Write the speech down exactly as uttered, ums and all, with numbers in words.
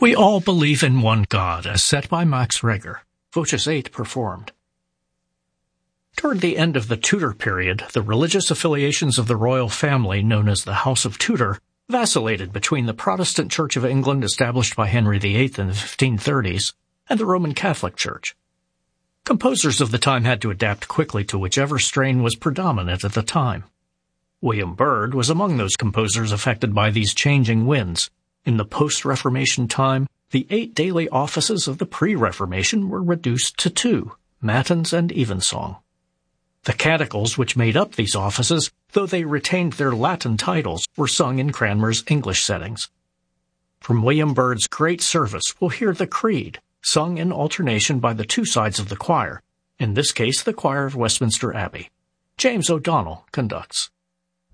We all believe in one God, as set by Max Reger. Voces eight performed. Toward the end of the Tudor period, the religious affiliations of the royal family, known as the House of Tudor, vacillated between the Protestant Church of England established by Henry the Eighth in the fifteen thirties and the Roman Catholic Church. Composers of the time had to adapt quickly to whichever strain was predominant at the time. William Byrd was among those composers affected by these changing winds. In the post-Reformation time, the eight daily offices of the pre-Reformation were reduced to two, matins and evensong. The canticles which made up these offices, though they retained their Latin titles, were sung in Cranmer's English settings. From William Byrd's great service, we'll hear the Creed, sung in alternation by the two sides of the choir, in this case the choir of Westminster Abbey. James O'Donnell conducts.